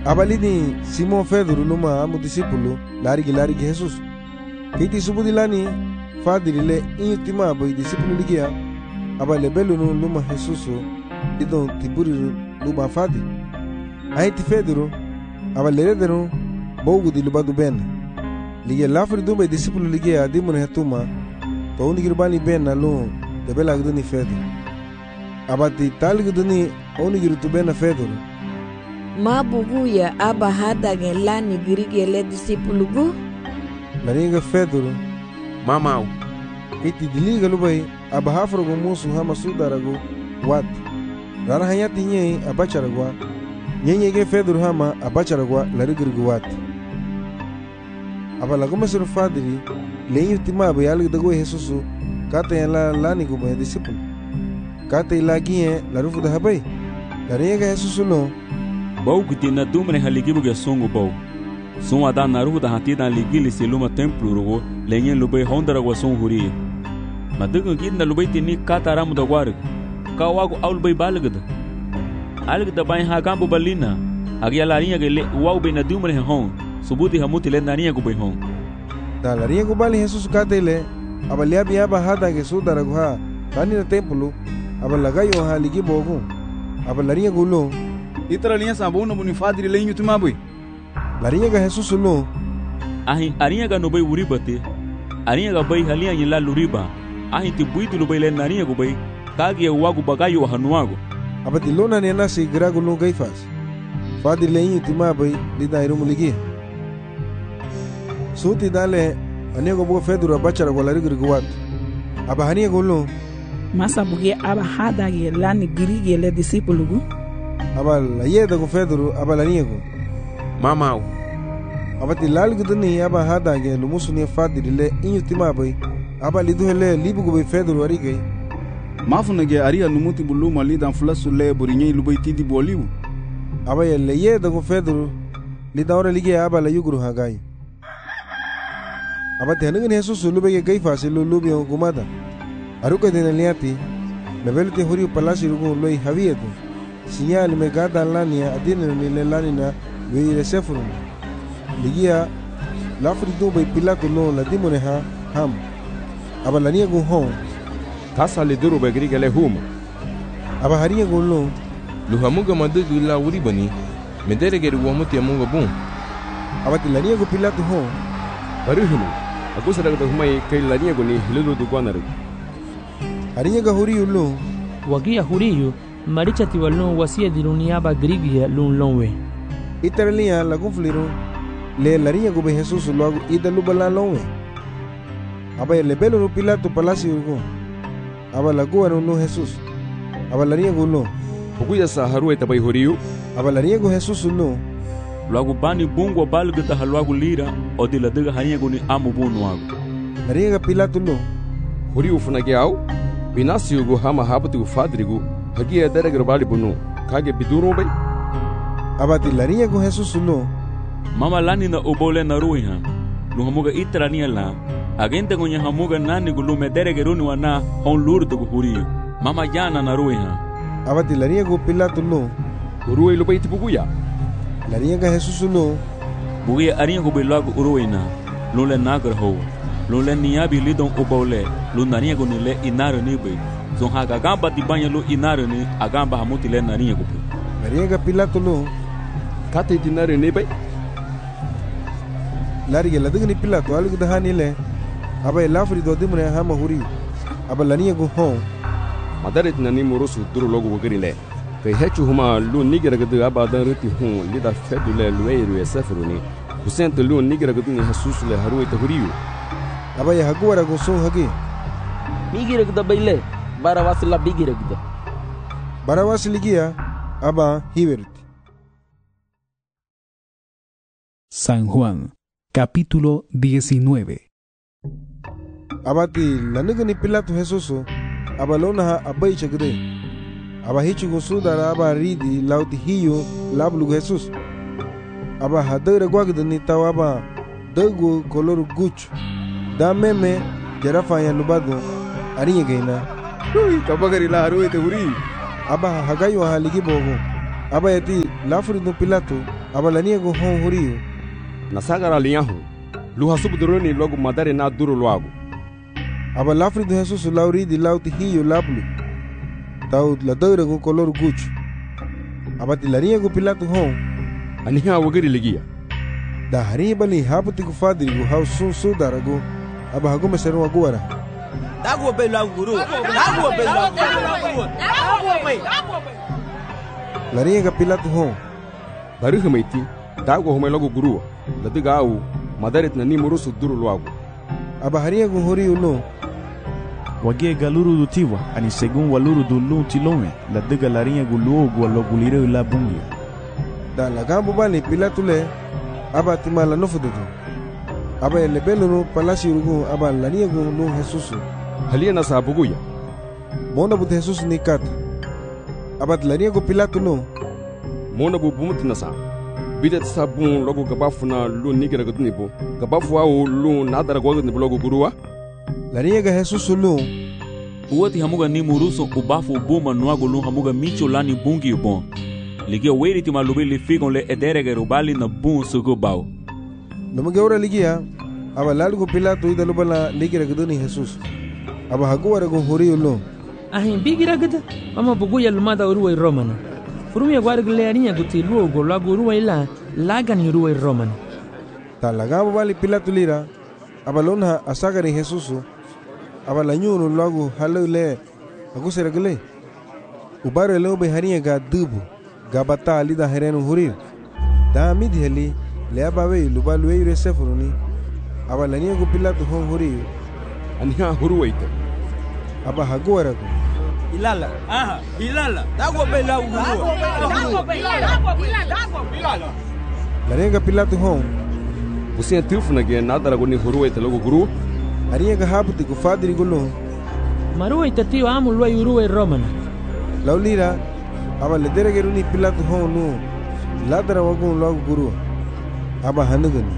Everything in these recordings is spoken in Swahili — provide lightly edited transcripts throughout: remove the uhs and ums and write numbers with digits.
Abalini Simon Pedro luma amu discípulo larigi Jesus. Kiti subudilani fadirile intima boy discípulo ligia abale belu luma Jesus idon tiburi luma fadi. Aiti Pedro abale redero bogu di lubadu ben. Ligia lafri dumbe discípulo ligia dimune hetuma to unigirbani ben na lu de bela gduni Pedro. Abati talgduni unigiru tu ben Pedro. Mabugu ya aba hada gelani girigele disipulugu Naringa Pedro mamau iti diliga lubai aba hafrogo musu hama sudarago wat rara hayati nye abacharagwa nyenye Pedro hama abacharagwa larigirgu wat aba lagoma sur fadri leyu timabe yalig dago Jesusu kata yala lani gubo disipul kata ilagie larufu da habai naringa Jesusu no Bau kuti na dumre haligibu ge songo bau. Son ada naru da hati da ligili seluma templo rogo lenye lubai hondara wa son huri. Madugo gidna lubai tini kataramu da war. Ka wago aul bai balgada. Algada bai ha gambo balina. Agia larinha ge le wau bai na dumre hon. Subuti hamuti le narinha go bai hon. Da larinha go bali Jesus katele abalia biaba hada ge sudara go ha. Tani na templo abalaga yo haligibo go. Abalarinha go lo Itra linha sabuna bonifadri lenho tumabui. Larinha ga Jesus no. Ahin arinha ga no bai wuri bate. Arinha ga bai halia yila luriba. Ahin ti buitu lo bai le narinha go bai. Kagi wagu bagayo hanuago. Abati lona ne nasi grago no gaifas. Fadri lenho tumabai lida irumu ligi. Suti dale anego bo Pedro abachara go larigir go wat. Abahania go lo. Masa buge aba hada ge lani girige le disipulugu. Abal ayeda go Pedro abal aniego mamau abati lalgudni aba hada ge lumusuni fadirile inyutima boy abal iduhele libugo be Pedro arige Mafuna ge aria numuti buluma lidan flasu le burinye lubai tidi boliu abay leyeda go Pedro lidawra lige abal yuguru hagai abati hangen Jesus lube ge gaifa se lubi gumada aruka denaliati mebelte hori palasi rugo loi havieto Sinyal me gada lania adina ni lelani na weire sefuru ligia lafri dubai Pilato no la dimone ha ham abalania go hon tasa le duru begri le huma aba haria go lo luhamuga madugu la wuri bani medere ge ruwa muti amunga bun abati lania go Pilato hon baruhulu agusara go humai kai lania go ni hilu du gwanar haria ga huri ulo wagia huriyu maricha tiwalon wasia diruniaba grigia lun lonwe iterlia la confliro le larinha go Jesus logo ida lubala lonwe aba le belo no Pilato palacio go aba la go no Jesus aba larinha go lo buguya sa haru bai horiu aba larinha go Jesus no logo bani bungo balga da halwago lira o de la daga harinha go ni amu bunu ago larinha Pilato lo horiu funagiau binasio go hama habatu fadrigo Hagia dere bali bunu kage biduro bai abati larinha go Jesus no mama lani na obole na ruiha lu hamuga itrania la agente gonya hamuga nani go lu medere geruni wana hon lurdo go huri mama jana na ruiha abati larinha go Pilato no ruoi lu bai tibuguya larinha go Jesus no bugia arinha go belago uruina lu le nagar ho lu le niabi lidon obole lu narinha go ni le inaro ni bai Zon haga gamba di banha lo inaro ni agamba hamuti le narinha go larinha Pilato no kate dinare ne bai larige la digni Pilato algu da hanile aba lafri do dimre hama huri aba larinha go hon madare nani morosu duru logo wogrile kai hechu huma lu nigira gadu aba dan reti hon lida fedule lueiro esefruni usente lu nigira gadu ni Jesus le haru ite huriu aba ya hagwara go son hagi migira gada baile Barabbas la bigira gada Barabbas ligia aba hibert San Juan capítulo 19 abati lanigani Pilato Jesus abalona ha abai chagre aba hichu go sudara aba ridi lauti hiyo lablu Jesus aba hadere gwagdani tawaba dago color guch da meme jarafa ya lubado ariye gaina Kabagari la haru ite huri aba hagayo haligi bogo aba yati lafuri no Pilato aba lania go hon huriyo na sagara liyahu lu hasubuduroni logo madare na duru loago aba lafuri do Jesus lauri di lauti hiyo lablu tau la doira go color gucho aba ti lania go Pilato hon aniha wagiri ligia da hari bali haputi go fadri go hau sun sudarago aba hago mesero agora dago be la guru dago be la lania ga Pilato hon bari hamaiti dago home logo guru la diga au madaret na ni murusu duru loago aba haria go horiyo no wage galuru dutiwa ani segun waluru dulu tilome la diga larinha gulu go lo gulire la bungi da la gambo bali Pilato le aba timala no fududu aba ele belo no palasi rugo aba lania go no Jesus halia na sabuguya mona bu Jesus ni kat aba lania go Pilato no mona bu bumuti na sa bidet sabun logo gabafu na lu nigira gudni bo gabafu au lu nadara go gudni logo guruwa lania ga Jesus no uwati hamuga ni muruso ubafu buma nuago lu hamuga micho lani bungi bon ligia weri ti malube le figon le ederege rubali na bun sugo bao namuge ora ligia aba lalugo Pilato ida lubala ligira gudni Jesus aba haguwara go horiyo no ahin bigira gada mama buguya lumada uruwa romana furumia gwargle aninya guti luogo lago uruwa ila lagani uruwa romana talagabo bali Pilato lira aba lona asagari Jesus aba lanyuno lago halule agusera gele ubare lobe hariya ga dubu gabata alida herenu hurir da midheli le abawe lubalwe resefuruni aba lania go Pilato hon huriyo aniha huruwaita aba haguwara go ilala ilala dago be la guru lania ga Pilato hon usia tifuna ge nadara go ni huruwaita logo guru hariya ga haputi go fadri go no maruwa itatio amu luwa uruwa romana laulira aba le deregeru ni Pilato hon no ladara wagun logo guru aba hanugani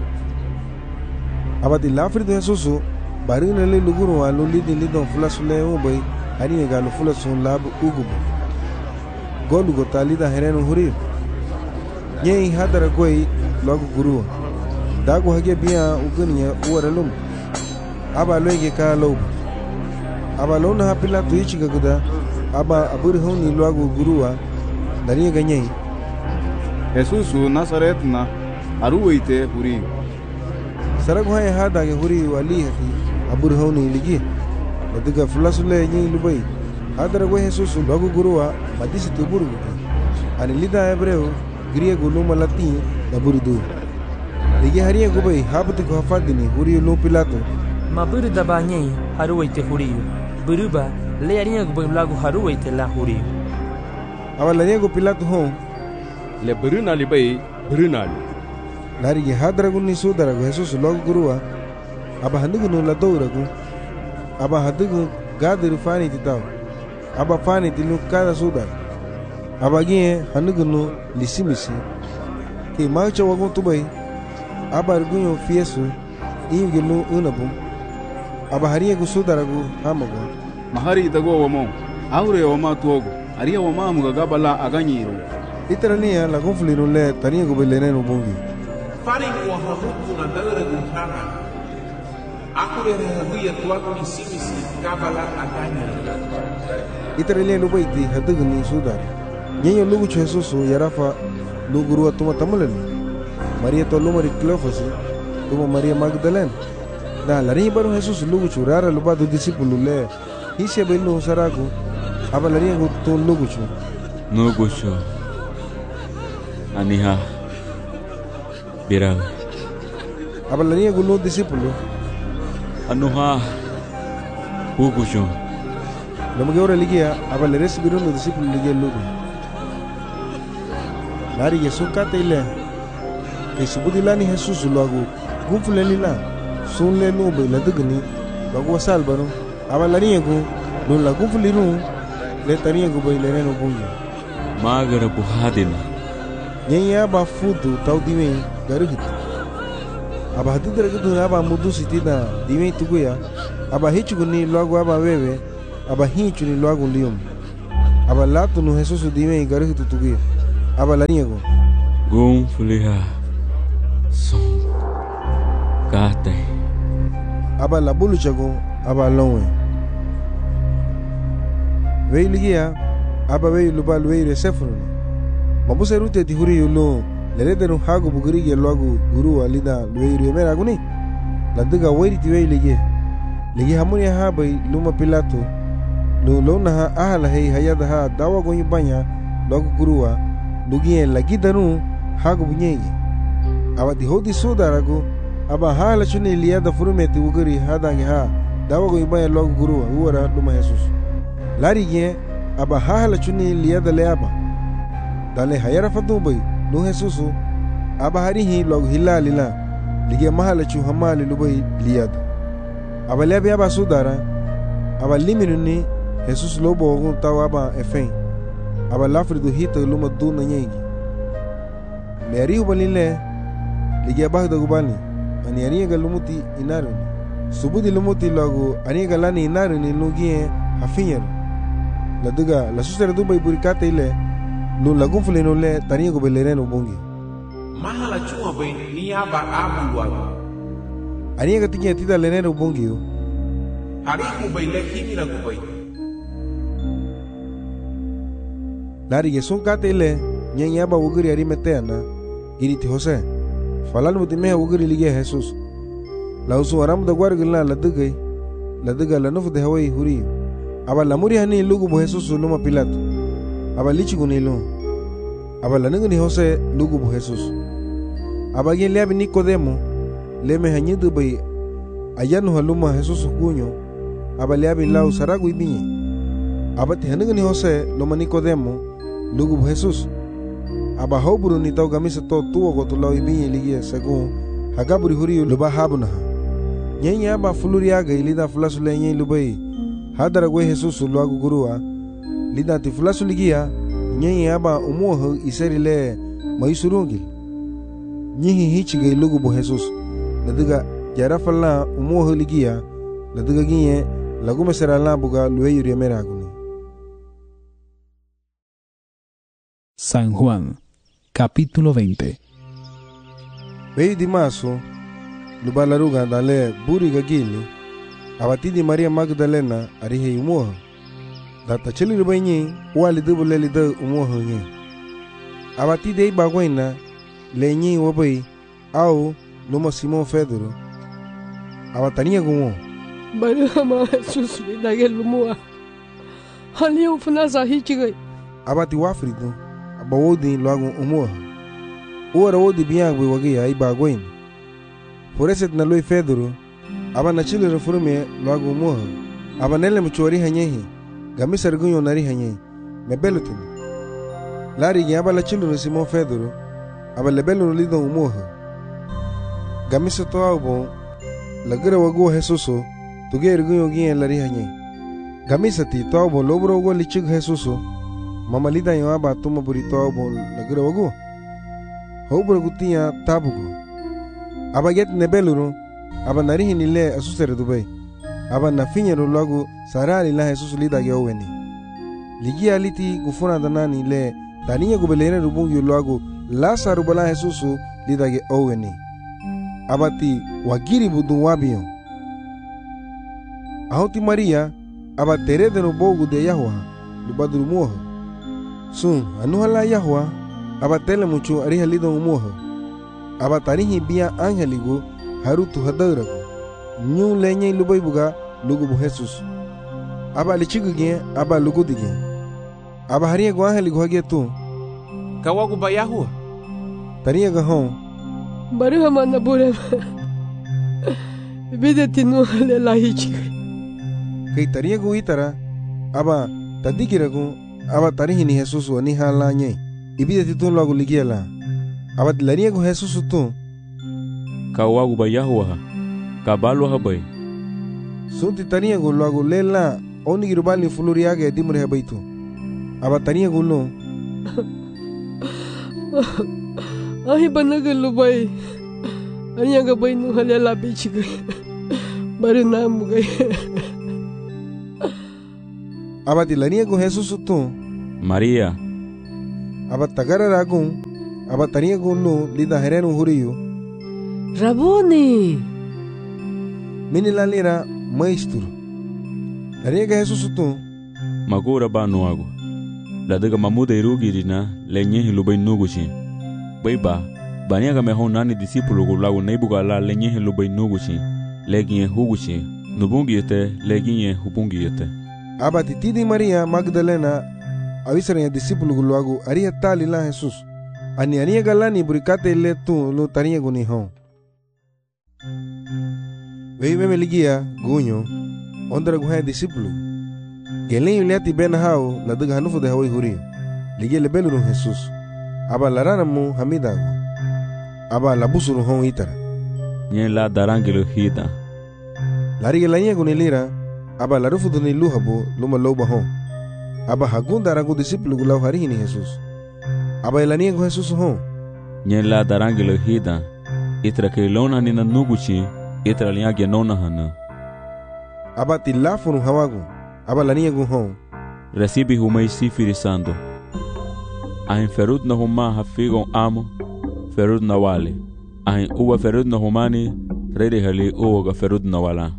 aba di lafri do Jesus barina le luguru wa lo lidi lidon fulasule o boy hariya ga lo fulasun labu ugubu golu go talida herenu huri nyei hadara goi logo guru dago hage biya uguniya uwaralum aba loige ka lo aba lona ha Pilato yichiga guda aba aburi honi logo guruwa dariya ga nyei Jesus Nazaret na aruwaite huri sarago hay hada ge huri wali hati aburi honi ligi diga fulasule nyi lubai hadara go Jesus logo guruwa madisi tuburu ani lida hebreo griego luma latin da buridu ligi hariya go bai habuti go hafadini huri lo Pilato maburu da banyei haruwaite huriyo buruba le aninya go lago haruwaite la huriyo awala nego Pilato hon le beruna libai beruna lari ge hadara go ni sudara go Jesus logo guruwa aba handugo no la doura go aba hadugo gadir fani titaw aba fani tilu kada sudar aba ge handugo no lisimisi ke macho wago tubai aba argunyo fiesu inge no unabum aba hariya go sudara go hamago mahari dago wamo aure wama tuogo aria wama muga gabala aganyiro itarania la conflino le tania go beleneno bongi fari ko hamutu na dara gutana akure hawiya tuago ni simisi gabala aganya itarania lo baiti hadugo ni sudar nyenyo lugu Jesus yarafa luguru atuma tamalani Maria to lumari Cleofas luma Maria Magdalene da lari baru Jesus lugu churara lupa do discípulo le hise belu sarago aba lari go to lugu chu no gosho aniha birawe aba lari go no discípulo anuha ugusho lamuge ora ligia aba le recibiron no discípulo ligia lugu lari Yesu katele ke subudilani Jesus luago gumfuleni la sunle no be la dugni luago salbano aba lari go no la gumfuliru le tania go be le no bungi magara buhadina nyenya ba fudu tau dime garuhit aba hatu dere aba mudu sitina dime tuguya aba hichu ni luago aba wewe aba hichu ni luago lium aba latu no Jesus dime garuhit tuguya aba laniego gung fuliha song kate aba la bulu chago aba lonwe veiligia aba vei lubal vei resefru mabuse rute ti huri yulo leredenu hago bugurige logu guru alida vei remera guni ladiga wairi ti veiligie ligi hamuni ha bai luma pilato no lona ha ahala hei hayada ha dawa go banya logu gurua lugie lagi danu hago bunyegi awati hodi sodarago aba hala chuni liada furumeti uguri hadangi ha dawa go banya logu gurua uara luma Jesus larige aba hala chuni liada leaba dale hayara fadubai no Jesus aba harihi logu hilalila lige mahala chu hamali lubai liada aba lebe aba sudara aba liminuni Jesus lobo ogun tawa aba efen aba lafridu hita luma duna nyegi meri ubalile lige aba da gubani ani ani ga lumuti inaruni subudi lumuti logo ani ga lani inaruni lugie hafinyero laduga la susere dubai burikate ile lu lagun fuleno le tani go belereno bongi mahala chuma bai ni aba abu wago ani ga tinya tida leneno bongi hari ku bai le kimira ku bai lari ge son kate ile nyanya ba uguri ari meteana iriti Jose falal mutime uguri lige Jesus la usu aram da gwargla laduga la nufu de hawai huri aba la muri hani lugu bo Jesus luma Pilato aba lichi gunilo aba la ningni Jose lugu bo Jesus aba gen lebi Nicodemo leme hanyidu bai ayanu haluma Jesus kunyo aba lebi lau saragu ibinye aba ti haningni Jose luma Nicodemo lugu bo Jesus aba hoburu ni tau gamisa to tuo go tulau ibinye ligie según hagaburi huri luba habuna nyenya aba fuluriaga ilida fulasu lenye lubai hadara gwe Jesus luagu gurua lida ti fulasu ligia nyenya aba umuho iserile maisurungil nyihi hichige lugu bo Jesus nadiga jarafalla umuho ligia nadiga ginye lagume serala buga lueyuri meraguni. San Juan, capítulo 20. Vei di maso lubalaruga dale buri gagili abatidi Maria Magdalena arihe umuho data cheli rubanyi wali dubule lida umuho nyi abatide ibagwaina lenyi wabai au luma Simon Pedro abatania gumo bari hama Jesus lidage lumua hali ufuna sahichigai abati wafrido abawodi lagu umuho ora wodi biangwe wagi ai bagwain foreset na loi Pedro aba na chile reforme lagu umuho aba nele mchori hanyehi gamisar gunyo nari hanyehi mebelutin lari gi aba la chile Simon Pedro aba lebelu lido umuho gamisa to abo lagira wago Jesuso tuger gunyo gi lari hanyehi gamisa ti to abo lobro go lichig Jesuso mama lida yo aba tuma burito abo lagira wago hobro gutia tabugo aba get nebeluru aba narihi nile asusere dubai aba na finyero lagu sarali la Jesus lida ge oweni ligi aliti gufuna danani le taniya gubelere rubungi lagu la sarubala Jesus lida ge oweni abati wagiri budun wabiyo ahoti Maria aba tere de no bogu de Yahwa lubadru moho sun anuhala Yahwa aba tele mucho ariha lido umuho aba tarihi bia angeligo harutu hadarago nyu lenye lubai buga lugu bu Jesus aba lichiguge aba lugu dige aba hariya go angeligo hage tu kawagu ba Yahwa tariya ga hon bari hama na bure bide tinu le lahichigai kai tariya go itara aba tadigirago aba tarihi ni Jesus wani halanye ibide titun lagu ligiela aba dilariya go Jesus tu kawagu ba Yahwa kabalo habai sunti taniya go lagu lela oni girubali fuluriage dimre habaitu aba taniya go lo ahi banaga lubai anya ga bainu halela bichigai bari namugai aba dilariya go Jesus tu Maria aba tagararagun aba tariagun lu lida herenu huriyu. Rabuni. Mini lalira maestro. Lariega Jesus tu. Magura ba nuago. La daga mamuda irugirina lenye hilubai nuguchi. Baiba, baniaga mehon nani discípulo gulago neibuga la lenye hilubai nuguchi. Leginye huguchi. Nubungiyete leginye hubungiyete. Aba titidi Maria Magdalena avisaranya discípulo gulago aria tali la Jesus. Ani aniega lani burikate le tu lo tariego ni hon. Veive meligia gunyo ondra guha discípulo. Gelen yulati ben hao la daga hanufu de hawai huri. Ligia lebelu no Jesus. Aba larana mu hamidago. Aba labusu no hon itara. Nyen la darangelo hida. Lari gelanya gunilira. Aba larufu do ni luhabo luma loba hon. Aba hagunda ragu discípulo gulau hari ni Jesus. Aba elania go Jesus hon. Nyen la darangelo hida. Itra ke lona ni na nuguchi. Itra liya genona hana. Aba tilafu no hawagu. Aba lania go hon. Recibe humai sifirisando. Ahin ferut na huma hafigon amo. Ferut na wale. Ahin uwa ferut na humani. Rede hali uwa ferut na wala.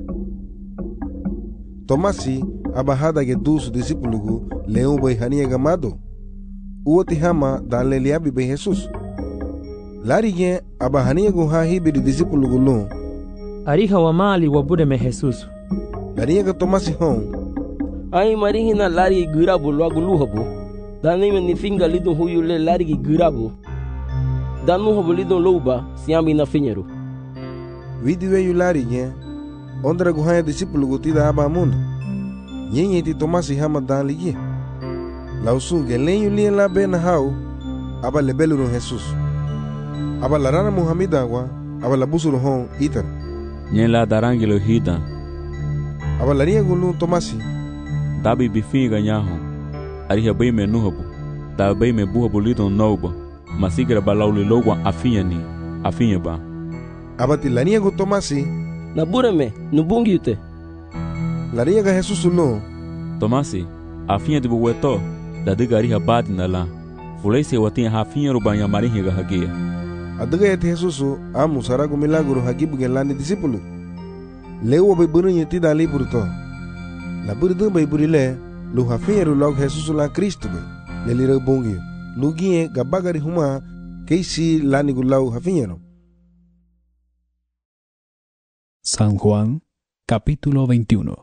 Tomasi aba hada ge dusu discípulo leu bai hania gamado. Uwa tihama dale liabi bai Jesus. Lari ge aba hania go ha hibi discípulo lo. Ariha wa mali wa bude me Jesus. Lari ge Tomasi hon. Ai marihina lari gurabo lo aguluhabo. Dani me ni finga lidon huyule lari gurabo. Danu habo lidon louba siambi na finheiro. Vidiwe yulari ge ondra go ha discípulo go tida aba munda. Nyenye ti Tomasi hama dan ligie. Lausu gelen yulien la ben hao aba lebelu no Jesus. Aba larana Muhammad agua aba labusu hon itar. Nyen la darangelo hida. Aba laria gulu Tomasi. Dabi bifinga nyaho. Ariha bai me nuhabu. Da bai me buhabu lidon nouba. Masigira balauli logwa afinya ba. Aba ti lania go Tomasi. Na bureme nubungi ute. Laria ga Jesus lo. Tomasi, afinya de buweto. Da diga ariha badi na la. Fulei se watin hafinya rubanya marihi ga hagia. Adaga et Jesus amu sarago milagro hagibu gelani discípulo. Leu bai burinha ti dali burto. La burdo bai burile lu hafinya ru log Jesus la Cristo bai. Lelira bongi. Lugie gabagari huma keisi lani gulau hafinya no. San Juan, capítulo 21.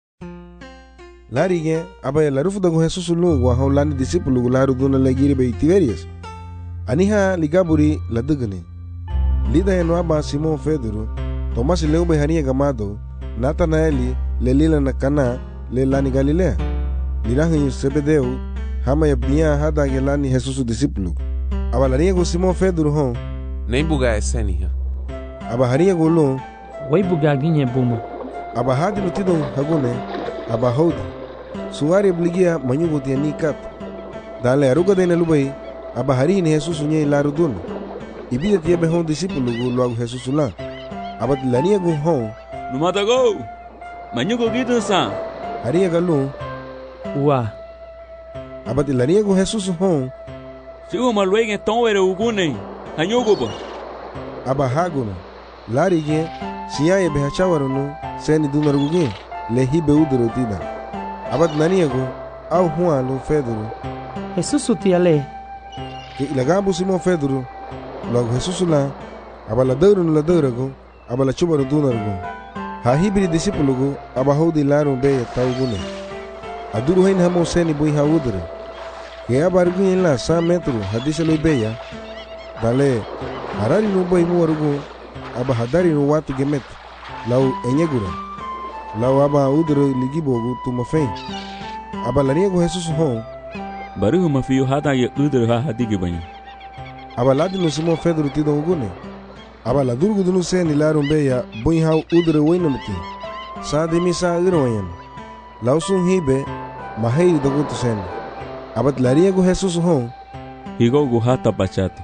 Lari aba la rufu dago Jesus lo wa haulani discípulo gularu duna legiri bai Tiberias. Aniha ligaburi la dugani. Lida eno aba Simon Pedro, Tomás leu bai hania gamado, Natanaeli lelila na Kana le lani Galilea. Lirahin Sebedeu hama ya bia hada gelani Jesus discípulo. Aba lania go Simon Pedro hon. Nem buga esenia. Aba haria go lo. Wai bugaginye bumo. Aba hadi lutidon hagone. Aba hodi. Suari obligia manyugo tiani kat. Dale aruga de nelubai. Aba hari ni Jesus nye larudun. Ibida tiebe hon discípulo go luago Jesus la. Aba tilania go hon. Numata go. Manyugo gitu sa. Haria galu. Ua. Aba tilania go Jesus hon. Sigo malwege tonwere ugune. Hanyugo ba. Aba hagono. Lari ge siya be hachawarono seni dunaruge le hibe udro tida. Aba tilania go au Juan lo Pedro. Jesus utiale. Que ilagabo Simon Pedro. Luago Jesus la. Aba la deuro go. Aba la chubaro dunargo. Ha hibri discípulo go aba hodi laro be taugune. Aduru hain hamo seni bui ha udre. Que aba arguin la 100 metros hadiselo beya. Dale harari no boy muarugo aba hadari no watu gemet. Lau enyegura. Lau aba udre ligibogo tumafen. Aba laniego Jesus hon. Baru mafiyo hada ye udre ha hadigi banya. Aba ladi no Simon Pedro tido ugune. Aba la durgu dunu seni laro beya bui ha udre wainamti. Sa de misa irwayan. Lau sun hibe mahei dogutu seni. Aba lariego Jesus hon. Higo go hata bachati.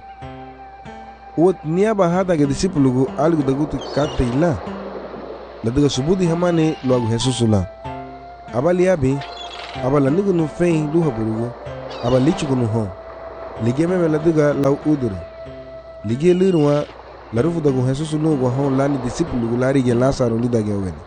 Uat niaba hada ge discípulo go algo dagutu kate ila. La daga subudi hamane luago Jesus la. Aba liabi, aba la nigo no fein luha burugo, aba lichu no hon. Lige meme la duga lau udure. Lige lirwa la rufu dagu Jesus lu go hon lani disipulu gu lari ge Lazaro lida ge wen.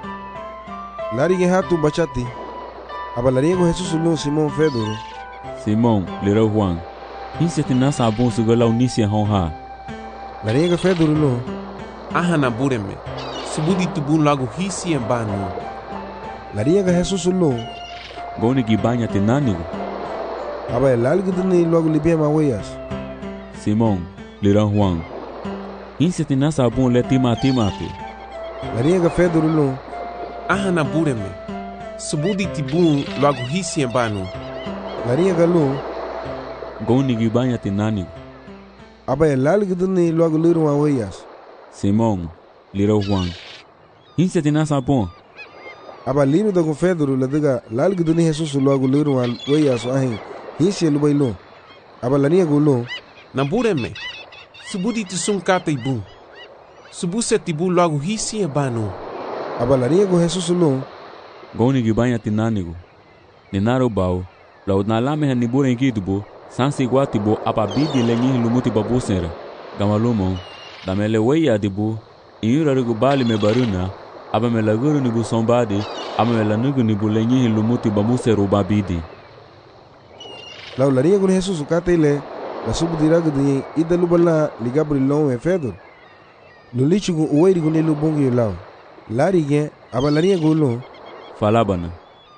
Lari ge hatu bachati. Aba lari go Jesus lu Simon Pedro. Simon, lera Juan. Hisi tina sabon suga lau nisi hon ha. Lari ge Pedro lu. Aha na bureme. Subudi tubun lagu hisi en banu. Lari ge Jesus lu. Goni ki banya tinanigo. Aba lal gudni lagu libia ma weyas. Simon, lera Juan. Hisi tina sabon le timati. Lari ge Pedro lu. Aha na bureme. Subudi tibun lagu hisi en banu. Lari ge lu. Goni ki banya tinanigo. Aba lal gudni lagu liru ma weyas. Simon, lera Juan. Hisi tina sabon. Aba linu dagu Pedro la diga lal gudni Jesus lagu liru ma weyas ahin. Hisi lu bailo. Aba lani ge lu. Na bureme. Subudi tisung kata ibu. Subuse tibu lagu hisi en banu. Aba lani ge Jesus lu. Goni ki banya tinanigo. Ninaro bao. La udnalame han nibure inkidubo. Sansi guatibo apa bidi lenyi lumuti babu sera. Gamalumo. Damele weya dibu. Inyura rigu bali me baruna. Aba me laguru nibu sombadi. Aba me lanugu nibu lenyi lumuti babu seru babidi. La ularia gun Jesus kata ile. La subu diragu di ida lubala ligabri long e Pedro. Lulichugu uwairi gun ilu bungi lao. Lari gen aba laria gun lo. Falabana.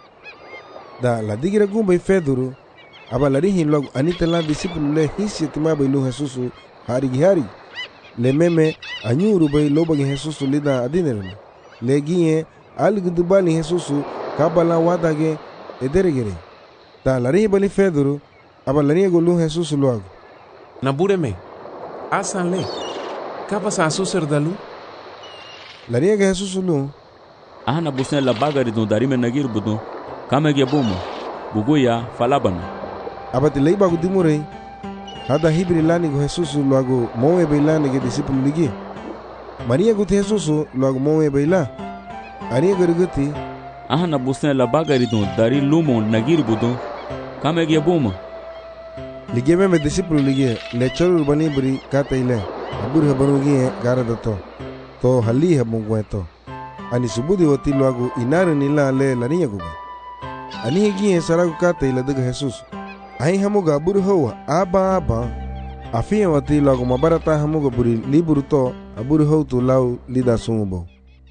Da la digira gumba e Pedro. Aba lari hin logo anita la disipulu le hisi timaba ilu Jesus hari. Le meme anyuru bay lobagi Jesus lida adinerna. Le gie algudubali Jesus kabala wadage ederegere. Da lari bali Pedro. Aba lari golu Jesus logo. Na bureme. Asan le. Kapa sa suser dalu. Lari ga Jesus lu. Ahna busen la bagari don darime nagir budo. Kama ge bomo. Buguya falabana. Abati lei bagu dimurei. Hada hibri lani go Jesus logo moe beilani ge disipulu ligi. Maria gut Jesus logo moe beila. Ani gerguti. Ahna busen la bagari don dari lumo nagir budo. Kama ge bomo. Ligi me disipulu ligi le chorul bani bri kata ile. Abur habanugi gara dato. To hali habungweto. Ani subudi wati logo inare nila le laniya guba. Ani gie saragu kata ile daga Jesus. Ahi hamuga buru hawa aba. Afia wati logo mabarata hamuga buri liburu to aburu hau tu lau lida sumubo.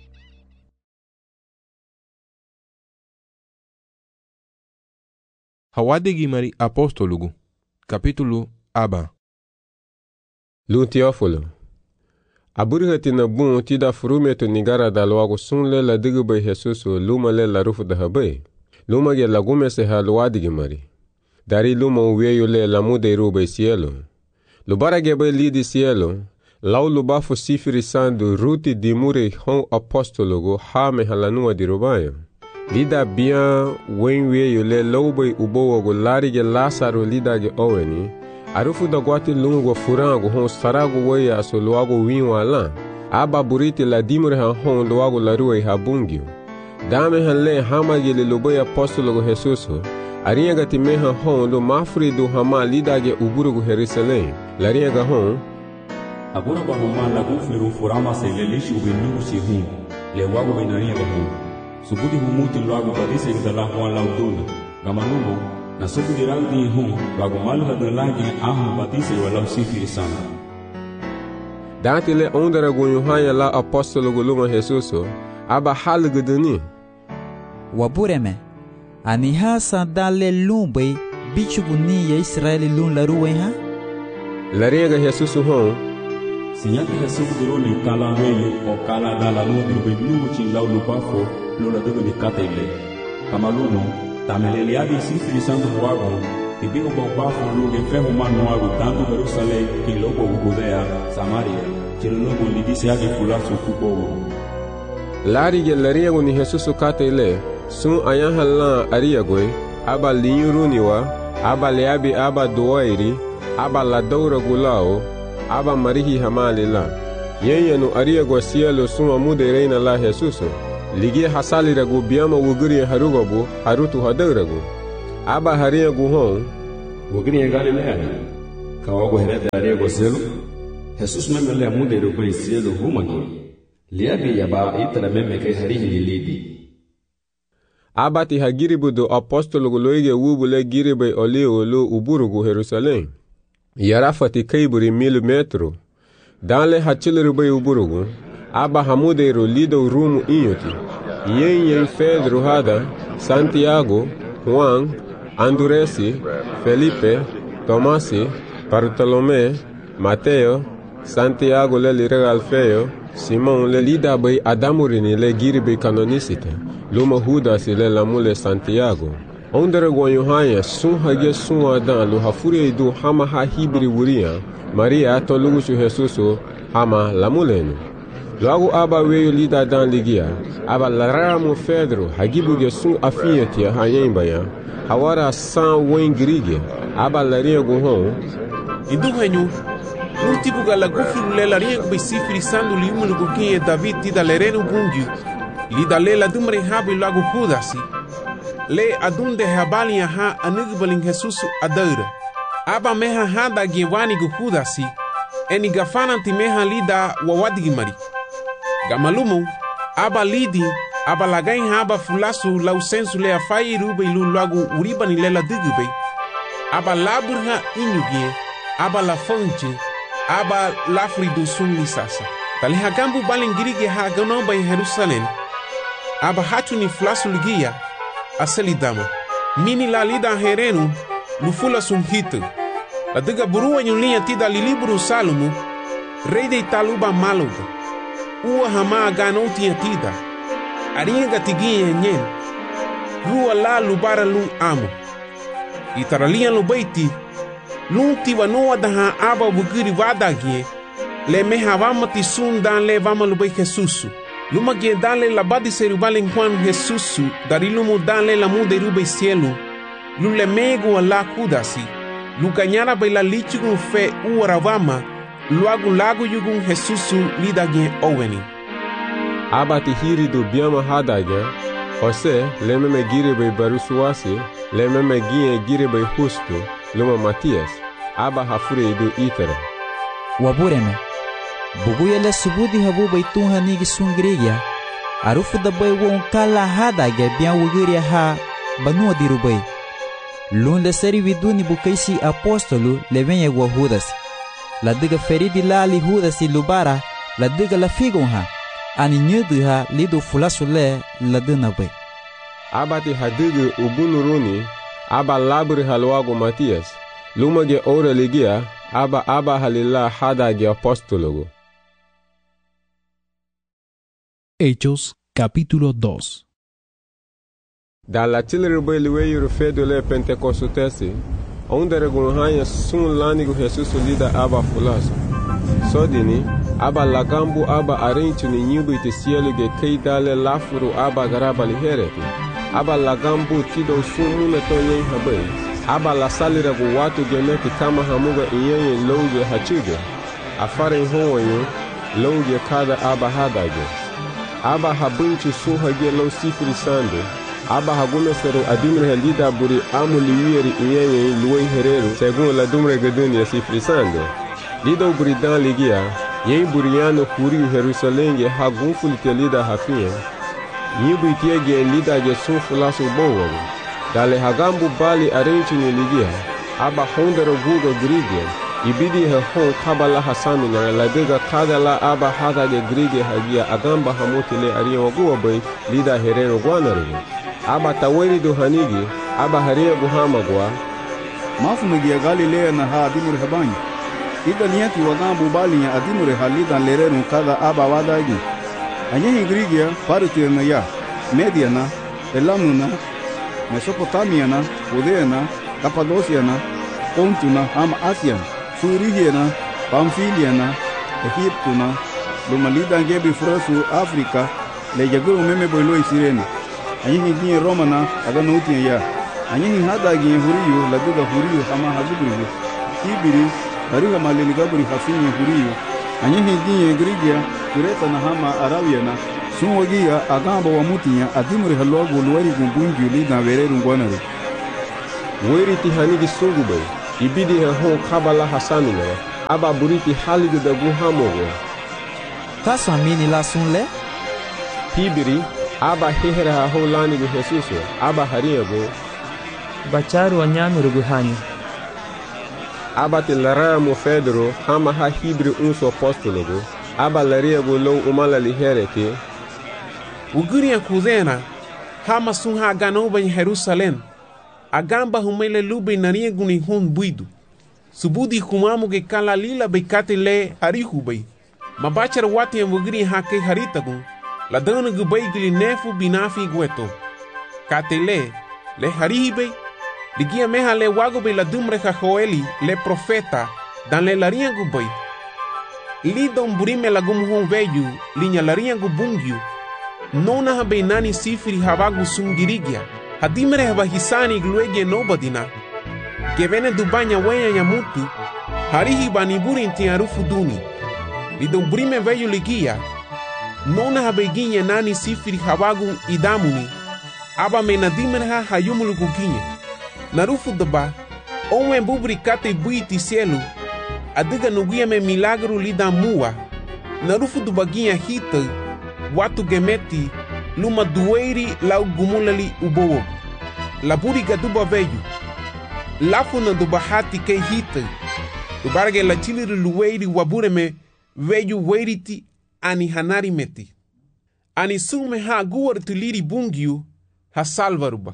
Hawadigi mari apostolugu. Capítulo aba. Lu Teófilo. Aburhati na bun tida furumetu nigara da logo sunle la digube Jesus luma le la rufu da habe. Luma ge lagume se halwadigi mari. Dari luma uveio le la mude rube cielo. Lubara ge be lidi cielo. Lau lubafu sifiri sandu ruti di mure hon apostologo ha me halanua di rubayo. Lida bien wenweio le loube uboa go lari ge Lazaro lida ge oweni. Arufu da guati lungo furango hon sarago weya so luago winwa lan. Aba buriti la dimure han hon luago la rue habungio. Dame han le hamagi le lobe apostologo Jesuso. Ariaga ti meha hon lo mafri do hama lidage uburugo Jerusalem. Lariaga hon. Agora ba homa la gufiru furama se le lishi ubinu si hon. Le wago benaria ba hon. Subudi humuti luago badise gdala hon lauduna. Gamanumo. Na subudi ragdi hon. Wago malu hadalagi ahon badise wala sifiri sana. Dati le ondara go Yohana la apostologo luma Jesuso. Aba halguduni. Wabureme. Ani hasa dale lumbe bichuguni ya Israeli lun la ruwe ha? Lariega Jesus hon. Sinyaki Jesus dironi kala weyo o kala dala no dirbe bilu chin lau lupafo lo la debe kata ile. Kamaluno tamelele abi sifri santo wago tibigo bofafo lo ge fe humano wago tanto Jerusalem ki lobo Judea Samaria chelo lobo lidisi age fulaso kubo. Lariega lariega ni Jesus kata ile. Sun ayan halan ariagwe, aba linyuruniwa, aba leabi aba doairi, aba la daura gulao, aba marihi hamalila. Yenyenu ariagwa cielo sun amude reina la Jesuso. Ligi hasali ragu biama wuguri harugobu, harutu hadauragu. Aba hariagu hon. wagiri en Galilea kawago herede arego selo Jesus memele amude ro bai selo humagi liabi yaba itara meme kai harihi lilidi abati hagiribu do apostolo goloige wubule giribe oliolo uburugu Jerusalem yarafati kaiburi 1000 metro danle hachilrubai uburugu aba hamude ro lido rumu inyoti yen Pedro hada Santiago Juan Anduresi Felipe Tomasi Bartolomé Mateo Santiago le lirega Alfeo Simon le lida bay adamurini le giribe canonicite luma Judas le lamule Santiago ondere goyohanya sun hage sun adan lu hafuri du hama ha hibri wuria Maria to lugu Jesuso hama lamulenu logo aba weyo lida dan ligia aba laramo Pedro hagibuge sun afieti hayembaya hawara san wengirige aba laria gohon Induhenyu Nutibu galagufiru lela riengu besifiri sandu liumunu gukinye David tida lerenu bungi lida lela dumre habi lagu Judasi le adunde habali ha anigbaling Jesusu adaira aba meha hada gewani gu Judasi eni gafana timeha lida wawadigi mari gamalumu aba lidi aba lagain haba fulasu lausensu le afai rube ilu lagu uribani lela digube aba laburha inyugie aba la fonte aba lafri do sunni sasa tali hagambu balingirige ha ganomba in Jerusalem aba hatuni flasu ligia aselidama mini la lida herenu lufula sunhitu la diga burua nyulia tida liliburu Salomo rei de taluba maluga ua hama ganoti tida aringa tigia nyen rua la lubara lu amo itaralia lubaiti Lunti wa noa daha aba bugiri wadagie le meha vama tisun dan le vama lubai Jesusu luma gie dan le labadi serubale Juan Jesusu dari lumu dan le lamu de rubai cielo lu le mego la kudasi lu ganyara bai la lichugun fe uara vama luagu lagu yugun Jesusu lidagie oweni abati hiri do biama hadagia Jose le meme gire bai barusuasi le meme gire bai Justo luma Matias aba hafure do itere wabureme buguyele subudi habu baitunha nigi sungrigia arufu da bai won kala hada ge bian wugiria ha banu dirubai lun le seri viduni bukaisi apostolo le venye gwa Judas la diga feridi lali Judas lubara la diga la figonha ani nyuduha lido fulasule la dina bai abati hadigu ubunuruni aba labri halwago Matias lumage ora ligia aba halila hadagi apostologo Hechos capítulo 2. Da la tilrebe liweyu fedole pentecostesi ondere gunhanya sun lanigo Jesus lida aba fulaso sodini aba lagambu aba arentu ni nyubi te sielige keidale lafuru aba garaba lihereti aba lagambu tido sunu to yen habai aba la salira gu watu gemeki kama hamuga iyenye loge hachuge afare hoyo loge kada aba hadage aba habunchu suhage lo sifri sande aba hagume sero adimre helida buri amuli wieri iyenye luwe herero segun la dumre gaduni sifri sande lido buri dan ligia yen buriano kuri Jerusalem hagun fulite lida hafia Yibu itiege lida je sunfulasu bowo dale hagambu bali arenchu ni ligia aba hondero gugo grige ibidi he hon kabala hasanu na ladega kadala aba hada de grige hagia agamba hamotile ariya waguwa bai lida herero gwanare aba taweri do hanigi aba hariya guhama gwa mafunugia Galilea na ha adimure habani ida niyati wagambu bali ya adimure halida lerero kada aba wadagi anyehi grigia parutena ya Mediana Elamuna Mesopotamiana Judena Cappadociana Pontuna ama Asian Surihiana Pamfiliana Egiptuna lumalida ngebi furasu Afrika le jaguru meme boilo isirene anyehi ginye Romana agano utia ya anyehi hada ginye huriyo laduga huriyo ama hazuburu ibiri hariga maleni gaburi hafinye huriyo anyehi ginye Grigia Kureta na hama Arabiana sunwagia agamba wa mutinya adimuri halwago luwari gumbungi lida wereru ngwanare weri tihanigi sungubai ibidi ha hon kabala hasamine aba buriti haligu da gu hamogo kaso amini la sunle hibiri aba hehera ha hon lani gu Jesus aba hariyago bacharu anyanu rugu hanyu aba tilara mo Pedro hama ha hibri unso apostologo aba lariyago lo umala lihereke uguri ya kuzena hama sun ha ganoba em Jerusalém agamba humele lube naria guni hun buidu subudi humamu ge kala lila bekate le harihubei mabachar wati en uguri ha ke haritagun la dana gubai gili nefu binafi gueto katele le harihibei ligia meha le wagobe la dumre ha Joeli le profeta dan le laria gubai lidon burime la gumhon veju linya laria gubungyu nona ha beinani sifiri habagu sungirigia hadimere haba hisani gluegie nobadina gevene dubanya wenya nyamutu harihi baniburi inti arufu duni lidon burime veju ligia nona ha beiginye nani sifiri habagu idamuni aba menadimere ha hayumulu guginye narufu daba onwe bubri kate buiti cielo adiga nuguia me milagro lida mua narufu dubaginha hita watu gemeti luma dueiri lau gumulali ubowo laburi gaduba veju lafu na dubahati ke hita dubarge la chiliru lueiri wabure me veju weiriti ani hanari meti ani sume ha guar tuliri bungiu ha salvaruba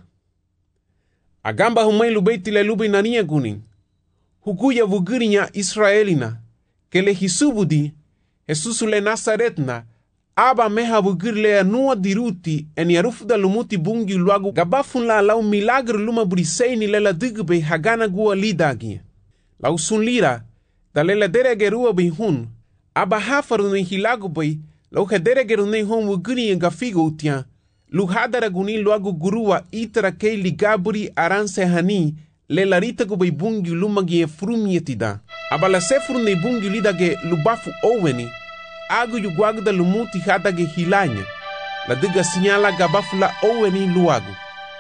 agamba humailu beiti le lubi nania gunin hukuya vugirinya Israelina ke le hisubudi Jesus le Nazaretna aba meha vugirle anua diruti eni arufu da lumuti bungi luagu gabafun la lau milagre luma buriseini lela digbe hagana gua lidagia lau sunlira da lela deregerua bihun aba hafaru ne hilagu bai lau hederegeru ne hon vugiri ngafigo utia luhadara guni luagu gurua itara kei ligaburi aranse hani le larita go bungi lumagi frumietida abala sefru ne bungi lidage lubafu oweni agu yuguagu da lumuti hadage hilanya la diga sinyala gabafu la oweni luagu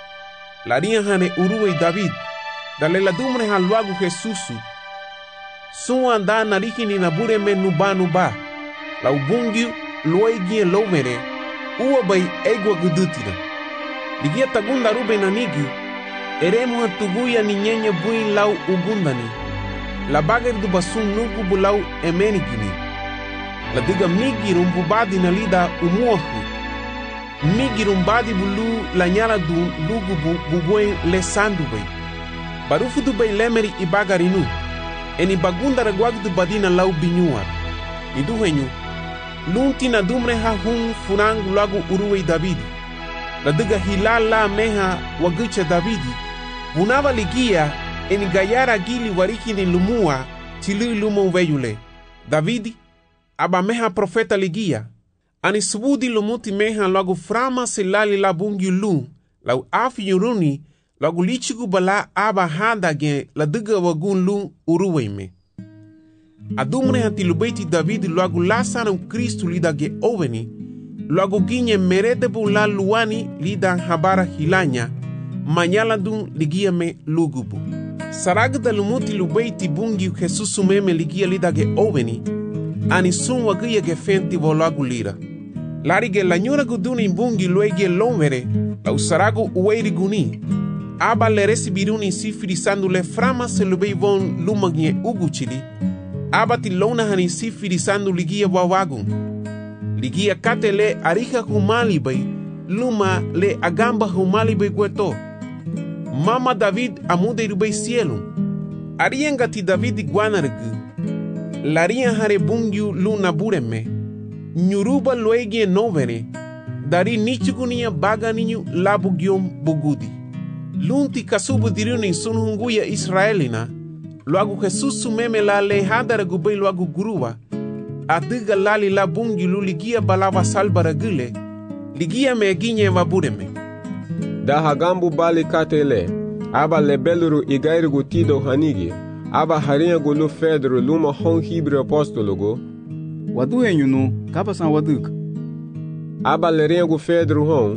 la ria hane uruwe David da le la dumre han luagu Jesusu suwa anda nariki ni nabure me nuba la ubungi luegi lomere uwa bai egwa gudutina ligia tagunda rube nanigi eremu hatuguya ni nyenye bui lau ugundani la bager du basun nugu bulau emenigini la diga migi rumbubadi na lida umuahu migi rumbadi bulu la nyala du lugu bubuen le sandu bai barufu du bai lemeri ibagarinu eni bagunda reguag du badina lau binyuar idu henyu lunti na dumre ha hun furangu lagu uruwe Davidi la diga hilala meha wagucha Davidi bunava ligia eni gayara gili wariki ni lumua tili lumo veyule Davidi aba meha profeta ligia ani subudi lumuti meha lagu frama silali la bungi lu lau afi yuruni lagu lichigu bala aba handage la diga wagun lu uruwe me adumre hati lubeiti Davidi lagu lasana Kristu lidage oveni lagu ginye merede bula luani lidan habara hilanya manyala dun ligia me lugubu saragda lumuti lubeiti bungi Jesusu meme ligia lidage oveni ani sun wagia ge fenti volagu lira larige lanyura guduni bungi luege lomere la usaragu uweiri guni aba le resibiruni sifiri sandule frama se lubei von lumagie uguchili aba tilona hani sifiri sandu ligia wawagun ligia katele arika humali bai luma le agamba humali bai gueto mama David amude rubai cielo ariengati David guanargu laria hare bungiu luna bureme nyuruba luegie novere dari nichugunia baganiu labugiom bugudi lunti kasubu diruni sunhunguya Israelina luagu Jesusu meme la lehadara gubai luagu gurua adiga lali la bungi luligia balava salbara gile ligia me ginye vabureme da hagambu bali katele aba lebeluru igairu gutido hanigi aba harinha gulu Pedro luma hon hibri apostologo wadu enyunu kapasan waduk aba lerinha gu Pedro hon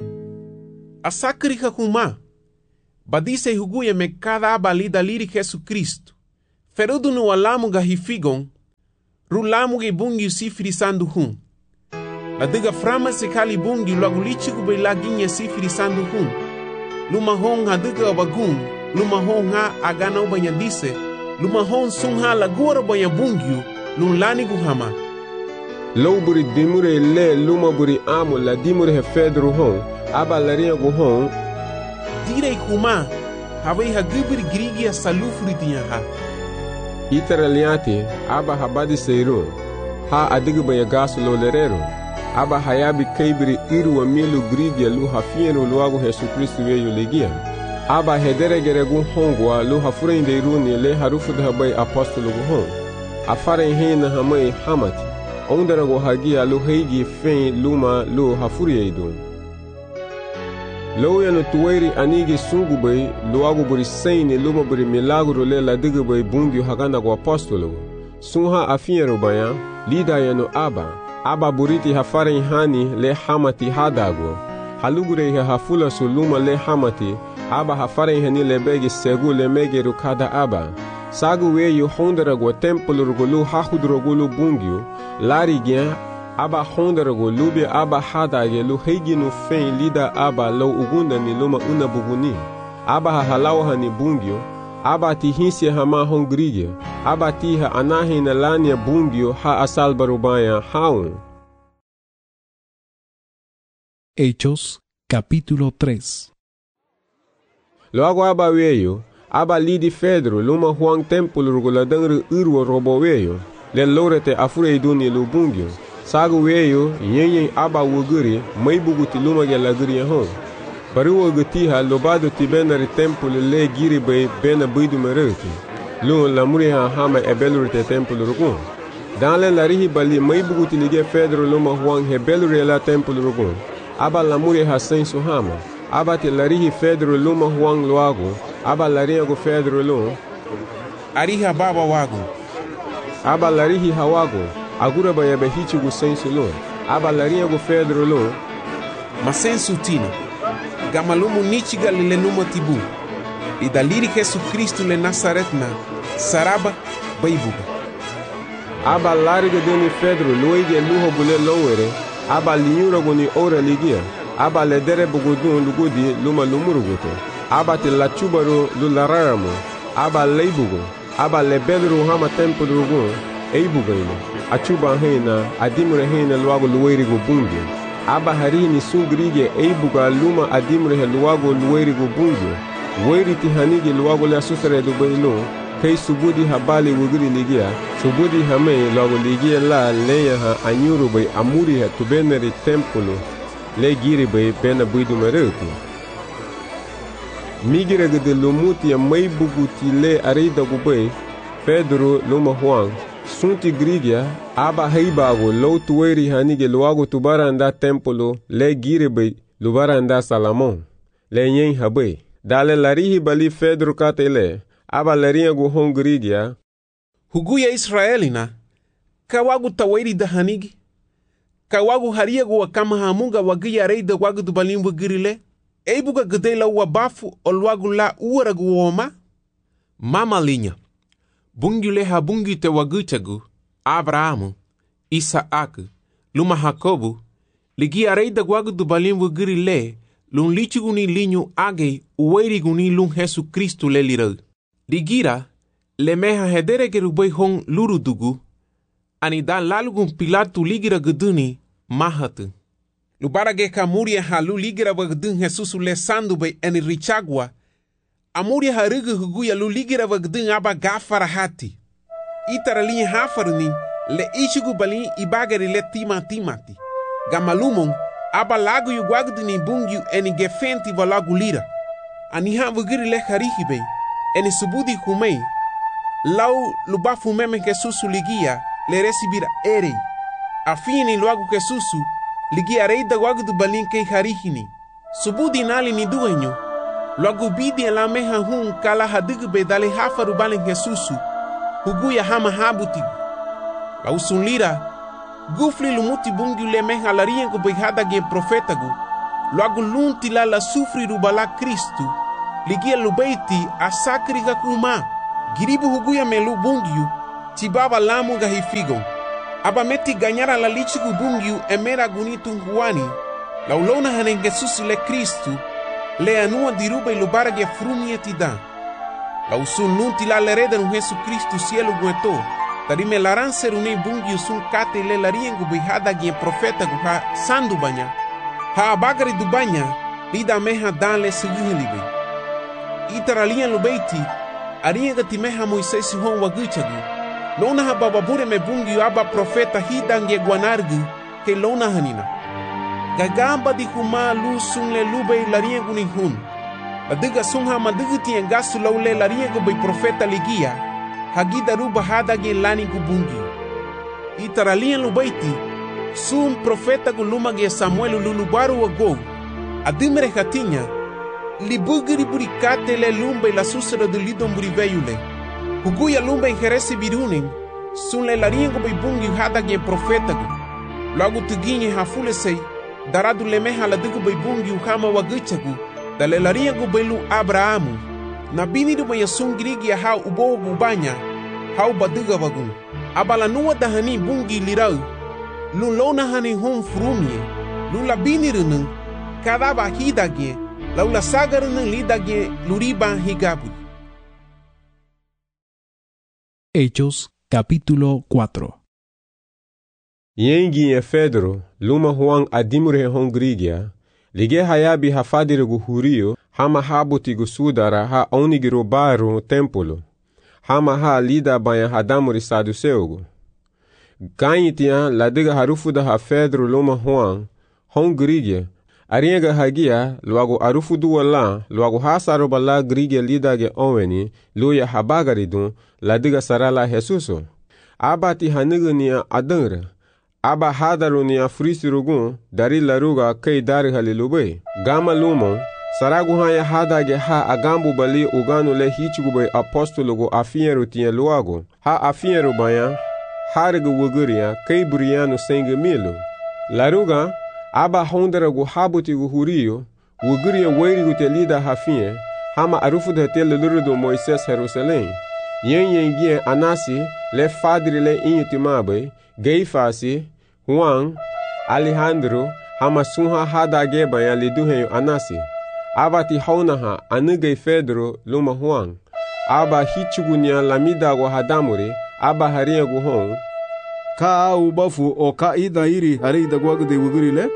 asakri hakuma badise huguya me cada aba lida liri Jesu Cristo Ferudu no alamu ga hifigon, rulamu ge bungi sifiri sandu hun. La diga frama se kali bungi logo lichigu be laginha sifiri sandu hun. Luma hon ha diga bagun, luma hon ha agana ubanya dise, luma hon sun ha lagura banya bungiu, lun lani guhama. Low buri dimure le luma buri amo la dimure he fedro hon, aba larinha gu hon. Direi kuma, havei ha gibiri grigia salufuri tinha ha. Itaraliati, aba habadi seirun, ha adiga banya gasu lo lerero. Aba hayabi kaibiri iru wa milu grigia lu hafienu luagu Yesu Kristu weyu legia. Aba hedere geregu hongwa lu hafurende iruni le harufu dhabai apostolo gu hong. Afare hina hamai hamati. Ondarago hagia lu heigi fein luma lu hafuri eidun. Lo yanu tuwairi anigi sungu bai luagu buri seini luma buri milagro le la diga bai bungi hagana gu apostolo gu. Sunha afienu baya, lida yanu Aba buriti hafare hani le hamati hadago. Halugure hafula suluma le hamati. Aba hafare hani le begi segu le mege rukada aba. Sagu weyu hondarago tempolo lu hahudrogulu bungiu. Lari gen aba hondarago lubi aba hadage lu heiginu fein lida aba lo ugunda ni luma una buguni. Aba halau hani bungiu. Aba tihinsi hama hongrigia. Aba tiha anahi na lania bungio ha asal barubaya haun. Hechos, capítulo 3. Logo aba weyo, aba lidi Fedro luma huang templo ruguladangru urwo robo weyo. Le lorete afure iduni lu bungio. Sagu weyo, nyenyen aba wuguri, may buguti luma gelaguri hon. Paruwa gutiha lobado tibenari templo le giri bay bena buidu mereti. Lu la muriha hama ebelurite templo rugun. Dans le larihi bali may buguti lige Fedro luma huang hebelure la templo rugun. Aba la muriha sen suhama. Aba te larihi Fedro luma huang luago. Aba lariha Fedro lu. Ariha baba wago. Aba larihi hawago. Agura bayabe hichigu sen sulu. Aba lariha Fedro lu. Masen sutino. Gamalumu nichiga lile numa tibu. Idaliri Yesu Kristu le Nazaretna. Saraba baibuga. Aba lariga deni Fedro luige luho bule lowere. Aba linyura goni ora ligia. Aba ledere bugudun lugudi luma lumuruguto. Aba te la chubaru lulararamu. Aba leibugo. Aba lebelru hama tempo rugun. Eibugaino. Achuba heina. Adimure heina luago luweirigo bungi. Aba harini sungrige eibuga luma adimre luago luweirigo bungi. Weiriti hanigi luago le asusare do bailo. Kei subudi habali wugiri ligia. Subudi hame luago ligia la leya ha anyuru bay amuri ha tubeneri tempolo. Le giri bay bena buidu mereuti. Migira gede lumuti ya may buguti le arida gubay. Pedro luma huang. Sunti grigia, aba heibago lo tuweri hanige luago tubaranda tempolo le girebe lubaranda Salamon. Le nyen habe. Dale larihi bali Fedro katele, aba larinha go hongrigia. Huguya Israelina, kawagu taweri da hanigi. Kawagu haria go wakama hamunga wagia reida wagu dubalimbu girile. Eibuga gedela wabafu olwagu la uaragu woma. Mama linha. Bungile ha bungi te wagutagu, Abrahamu, Isaac, luma Jacobu, ligi arei da guagu do balimbu giri le, lun lichiguni linhu agei, uweiriguni lun Yesu Kristu le lirau. Ligira, le meha hedere gerubei hong lurudugu, anida lalugun Pilatu ligira geduni, mahatu. Lubarage kamuria ha lu ligira wagdun Jesusu le sandu bei eni richagwa, Amuria harigu huguya lu ligira wagdun aba gafara hati. Itaralinha hafaruni le ichigu balin ibagari le timati. Gamalumon aba lagu yu gwagduni bungiu eni gefenti valagu lira. Aniha wugiri le harihibe eni subudi humei. Lau lubafu meme kesusu ligia le resibira erei. Afini luagu kesusu ligia reida wagdu balin kei harihini. Subudi nali ni duenyo. Logo bidi la meha hun kala hadigu be dale hafaru balen Jesusu. Huguya hama habutigu. La usunlira. Gufli lumuti bungi le meha la riengo be hadage profetagu. Logo lunti la sufri rubala Kristu. Ligia lubeiti asakri kuma. Giribu huguya melu bungiu, tibaba lamu ga hifigo. Aba meti ganyara la lichigu bungiu emera gunitu huani, la ulona hanen Jesus le Kristu, le anua diruba ilubara ge frumie tida. La usun nunti la lereda nu Jesu Kristu cielo gueto, tarime laranse rune bungiu sun kate le lariengu bihada ge profeta guha sandu banya. Ha abagari du banya, lida meha dale seguhelibe. Itaralian lubeiti, arienga timeha Moisés hon waguchagu. Lona ha bababure me bungiu aba profeta hidange guanargu, ke lona hanina. Gagamba di kuma lu sun le lube lariengu ni hun. Adiga sunha maduguti engasu laule lariengu bei profeta ligia, hagida ruba hadage lani gubungi. Itaralian lubeiti, sun profeta gulumage Samuel lulubaru wago, adimere hatinya, libugiri burikate le lumbe la susera de lidon buriveyule. Huguya lumbe en jeresi birunin, sun le lariengu bei bungi hadage profeta gu. Lagu tuginye hafule sei, daradu lemeha la dugu bei bungi uhama waguchagu, da le lariengu bei lu Abrahamu. Na binidu maya sun girigi ya hau ubo gubanya, hau baduga wagun. Abala nuwa dahani bungi lirau, lu lona hani hon frumie, lu la binirunun, kadaba hidage, laula sagarunun lidage luriba higabu. Hechos capítulo 4. Yengi e Pedro, luma Juan adimure hongrigia, lige hayabi hafadire guhurio, hama habuti gusudara ha onigiro baru templo, hama ha lida banya hadamuri saduceugo. Ganyitia ladiga harufuda ha Pedro luma Juan, hongrigia, arienga hagia, luago arufudu wala, luago hasaroba la grigia lidage onweni, luya habagaridun, ladiga sarala Jesuso. Abati hanigania adangra, aba hadarunia frisirugun, dari laruga kei dari halilube. Gama lumon, saraguhanya hadage ha agambu bali uganu le hichigube apostologo afieru tia luago. Ha afieru banya, hariga wuguria kei buriano senge milu. Laruga, aba honderagu habutigu hurio, wuguria weirigu te lida hafie, hama arufuda tele lurudo Moises Jerusalém. Yen anasi, le fadri le inyutimabe, Geifasi, Juan, Alejandro, hama sunha hadage baya liduhenyo anasi. Abati haunaha anugei Pedro luma Juan. Aba hichugunia lamidago hadamuri, aba haria guhon. Ka ubafu o ka ida iri harida guagde wugurile?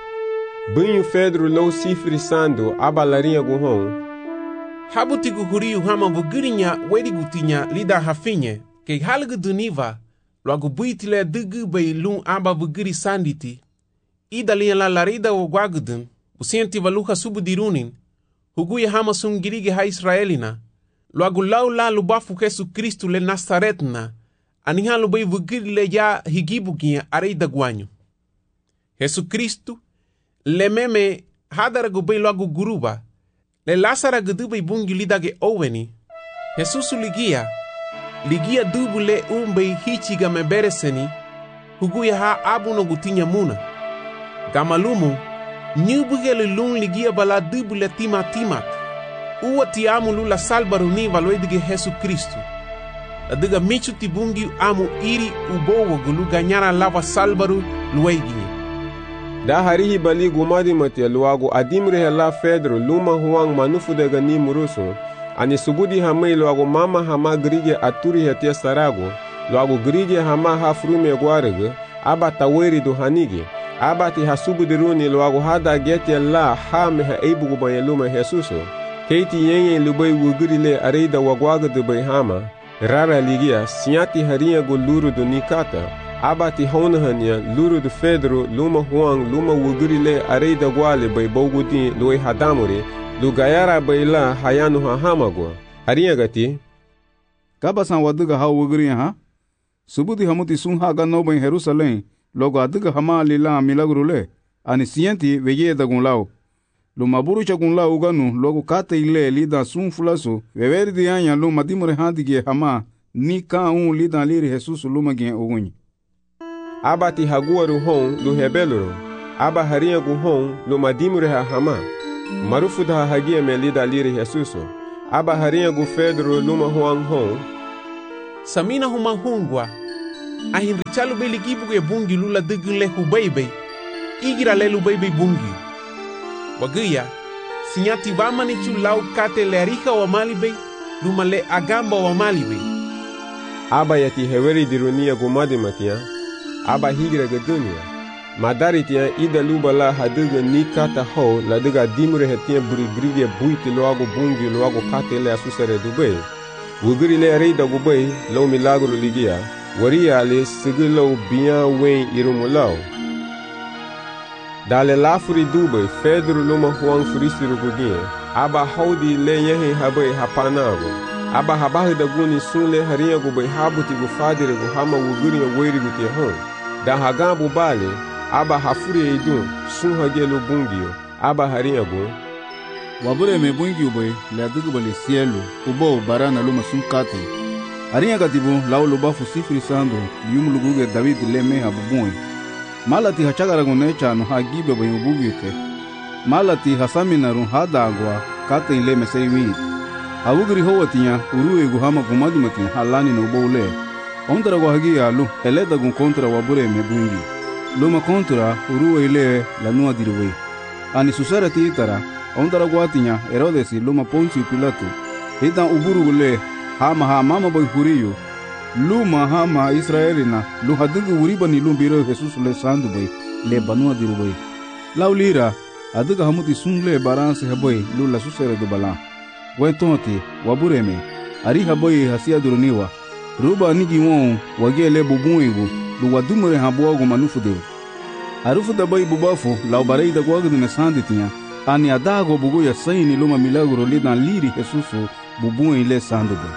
Bunyu Pedro lo sifri sando, aba laria guhon. Habutigu huriu hama vugirinya werigutinya lida hafinye, ke halgu duniva, logo buitile dugu bei lun aba vugiri sanditi, ida liya la larida o guagudun, usienti valuha subudirunin, huguya hama sungirige ha Israelina, logo lau la lubafu Jesu Kristu le Nazaretna, aniha lubei vugiri le ya higibugia areida guanyo. Jesu Kristu, le meme hadaragu bei logo guruba, le Lazara gudube bungi lidage oweni. Jesusu ligia dubu le umbe hichiga mebereseni, huguya ha abuno gutinya muna. Gamalumu, nyubugele lun ligia bala dubu le timat. Uwa ti amu lula salbaruni valoedige Jesu Kristu. Adiga michu ti bungi amu iri ubowo gulu ganyara lava salbaru lueginye. Da harihi bali gumadi matia luago adimre hela Pedro luma Juan manufudega ni murusu. Ani subudi hamei luago mama hama grige aturi hetia sarago. Luago grige hama hafrume guarege. Aba taweri do hanige. Aba ti hasubudiruni luago hada getia la hame ha eibu gubanye luma Jesuso. Keiti yenye lubai wugurile areida wagwaga de bai hama. Rara ligia sinyati haria go luru do nikata. Abati honahanya luru de Pedro luma Juan luma wugurile areida gwale bai bogudi loi hadamuri lugayara bai la hayanu hahamagwa haria gati kabasan waduga ha wuguri ha subudi hamuti sunha ganno bai Jerusalém logo aduga hama lila milagrule ani sienti veye da gunlao luma burucha gunlao uganu logo kate ile lida sun fulaso weverdi anya luma dimure handige hama ni ka un lida liri Jesus luma gen ogunyi. Abati haguaru hon lu hebeluro. Aba haria gu hon lu madimure ha hama. Marufuda hagia melida liri Jesuso. Aba haria gu Pedro luma Juan hon. Samina huma hungwa. Ahin richalu be ligibu ge bungi lula dugin le hubeibe. Igira le lubeibe bungi. Waguya, sinyati vamani chu lau kate le arika wa malibe, luma le agamba wa malibe. Aba yati heweri dirunia gumadi matia. Aba higira ge dunia. Madari tia ida luba la haduga ni kata ho la duga dimure hetia buri buiti loago bungi loago kate le asusare dubei. Wugiri le reida gubei lo milagro ligia. Waria le sigilo bian wen irumulau. Dale lafuri dubei fedru luma huang furisiru gugie. Aba haudi le yehe habai hapanago. Aba habahi da guni sunle haria gubei habuti gufadire guhama wugiri ya weri gutie hon. Da hagambu bale. Aba hafuri idun sun hagelo bungio aba hariago wabure me bungio boy la dugu bale cielo ubo barana luma sun kate aria gatibu laulu bafu sifri sando yum luguge David leme habubun malati hachagara gunecha no hagibe boy ubugite malati hasamina run hadagwa kate leme seiwi awugri howatia uruwe guhama gumadi matin halani no bole ondra go hagia lu eleda gun kontra wabure me bungi luma kontra uruwe ile la nua diruwe ani susara titara ondara guatinya Herodesi luma Poncio Pilato ita uburu le hama mama boy huriyo luma hama Israelina lu hadugu uriba ni lumbiro Jesus le sandu boy le banua diruwe laulira aduga hamuti sunle baranse haboy lu la susara do bala wetonti wabureme ari haboy hasia duruniwa ruba nigi won wagele bubuingu lu wadumure habogo manufudeu arufu da bai bubafu lau barei da guagdu ne sanditinha ani adago bugu ya saini luma milagro li dan liri Jesusu bubuin ile sandugo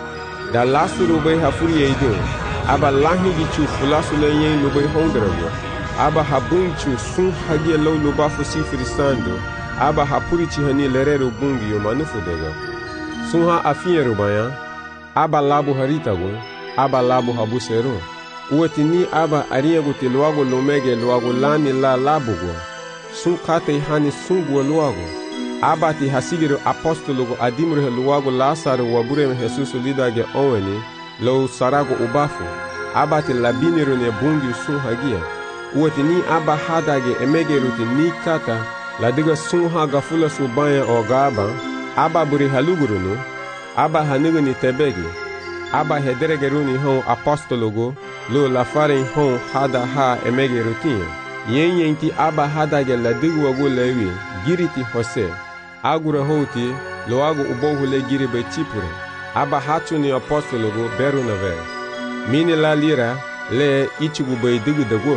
da lasuru bai hafuri eido aba lahi gichu fulasu le yen lubai hondrago aba habunchu sun hagie lau lubafu sifri sando aba hapuri chihani lerero bungi yo manufudega sunha afiye rubaya aba labu haritago aba labu habusero uwetini aba ariago te luago lomege luago lani la labugo sun kate hani sunguo luago aba ti hasigiro apostologo adimure luago Lazaro wabure Jesus lidage oweni lo sarago ubafu aba ti labiniro ne bungi sun hagia uwetini aba hadage emege rutini kata ladiga sun haga fula subaya ogaba aba buri halugurunu aba hanigo ni tebegi aba hederegeruni hon apostologo lo la faren hon hada ha emege rutin yenti aba hada ge la digu wago lewi giriti hose agura hoti lo ago ubohu le giri be chipure aba hatu ni apostologo beru nave mini la lira le ichigu be digu dago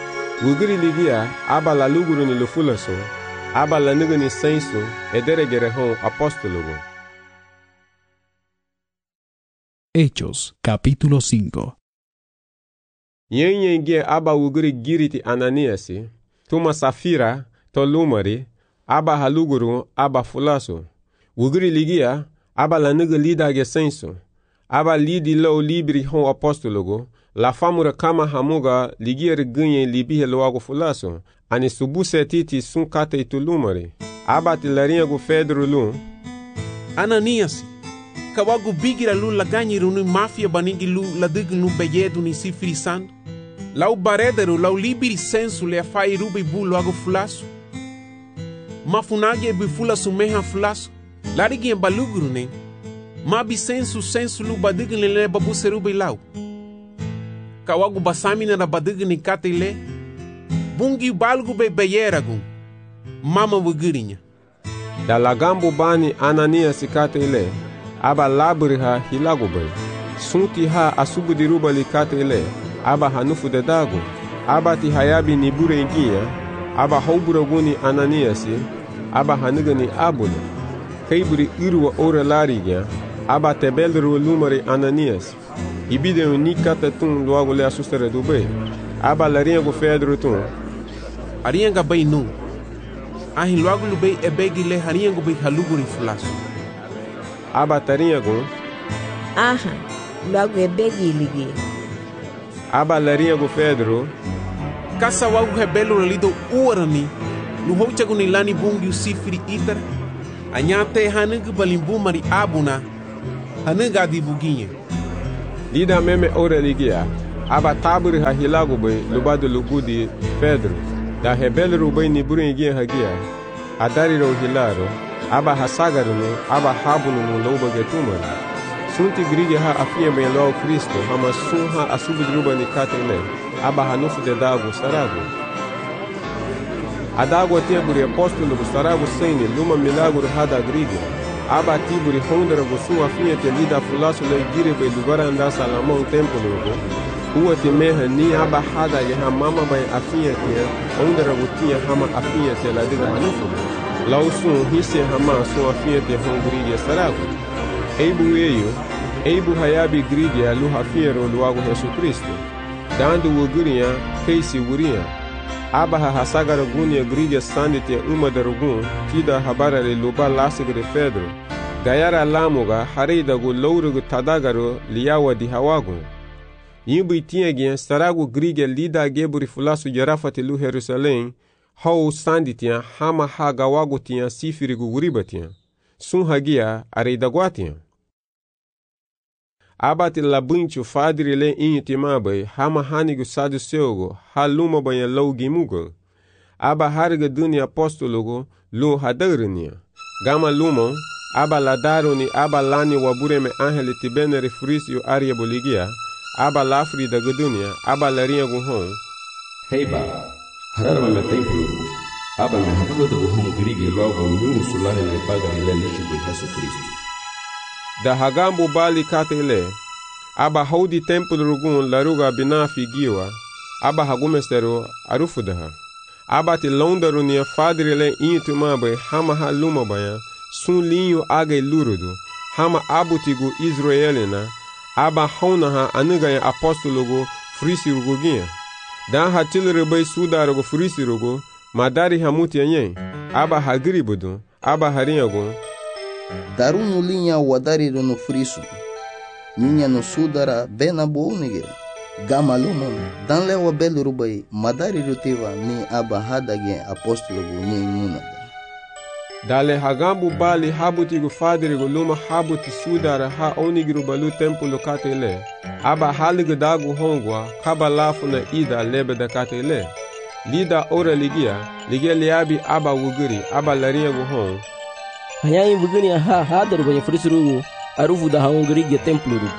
wugiri ligia aba la luguru ni lo fulaso aba la nigu ni senso ederegere hon apostologo. Hechos, capítulo 5. Yenye aba wuguri giriti Ananiasi, tuma Safira, to lumari, aba haluguru, aba fulaso. Wuguri ligia, aba la niga lidage senso. Aba lidi lo libri hon apostologo, la famura kama hamuga ligia rigunye libihe loago fulaso, ani subuse titi sun kate itu lumari. Aba tilarinha gu Pedro lum. Ananiasi. Kawagu bigira lu laganyi runu mafia banigi lu ladig nu beyedu ni sifri sand. Lau baredero lau libiri sensu le afai rubi bu loago fulasu. Mafunagi ebi fulasu meha fulasu. Larigi en baluguru ne. Mabi sensu lu badig le babu serubi lau. Kawagu basamina na badig ni kate le. Bungi balgu be beyeragun. Mama wugirinya. Da lagambu bani Ananias kate le. Aba labri ha hilago bay. Sunti ha asubu diruba likate ile. Aba hanufu de dago. Aba ti hayabi ni bure ingia. Aba haubura guni Ananiasi. Aba haniga ni abuna. Kaiburi irwa ora larigia. Aba tebeldru lumari Ananias. Ibide unikata tun luago le asustere do bay. Aba larinha go Pedro tun. Arianga bay nu. Ahin luago lubei ebegi le harianga bay haluguri fulasu. Aba tarinha gun. Aha, logo ebegi ligi. Aba larinha go Pedro. Kasa wagu rebelo lido uarani. No hochagu ni lani bungi usifiri itar. Anyate hanug balimbu mari abuna. Hanug adi buginha. Lida meme ora ligia, aba taburi ha hilago bai lubado lugudi Pedro, da hebelru bai ni burin igien hagia, adari ro hilaro, aba hasagaru no, aba habunu no loba getumara. Sunti grige ha afia ben lo Cristo, hama sun ha asubidruba ni katele, aba hanufu de dago sarago. Adago teburi apóstolo sarago sene, luma milagro hada grige. Aba tiburi hondra gosu afia te lida fulaso le gire be lugar anda salamon templo logo. Uwa te meha ni aba hada ye ha mama bay afia te hondra gotia hama afia te la diga hanufu. Lausun hisse hama su afia te hongriye sarago. Eibu hayabi grige alu hafiero luago Jesus Cristo. Dando wuguria keisi wuria. Aba ha hasagara gunia grige sandite uma darugun tida habara le luba lasigre Pedro. Gayara lamuga harida gu lourugu tadagaro liawa di hawagu. Yimbu itiagien saragu grige lida geburi fulasu jarafati lu Jerusalém. Hau sanditia hama ha gawagu tia sifirigu guribatia. Sun hagia areidaguatia. Abati labunchu fadri le intimabai hama hanigu saduceugo haluma banha laugimugo. Aba harga dunia apostologo lu hadarnia. Gama lumo aba ladaroni aba lani wabureme angeli tibene refrisio aria boligia. Aba lafri da gudunia aba larinha guhon. Heiba hararma me templo. Aba me habuda guhon grige logo nyumu sulane le padre le lichi de Jesus Cristo. Da hagambo bali katele, aba haudi templo rugun laruga binafi giwa, aba hagumestero arufudaha. Aba ti londaru nia fadrile intumabe hama haluma baya, sun linho age lurudu, hama abutigu Israelina, aba haunaha anugaya apostologo frisiruguginha. Dan hatilrebe sudarugo frisirugo, madari hamuti anyen, aba hagribudu, aba harinhago, Darunu linha wadariru no friso. Ninha no sudara bena bounigera. Gamalumon. Dan lewa belu rubai madariru tiva ni aba hadage apostolo bunye imunada. Dale hagambu bali habutigu fadrigu luma habuti sudara ha onigiru balu templo katele. Aba haligu dagu hongwa kabalafu na ida lebe da katele. Lida ora ligia liabi aba wuguri aba larinha guhon. Hanyayi wuguni ha hadaru banha frisirugu arufu da haungrigia templo rugu.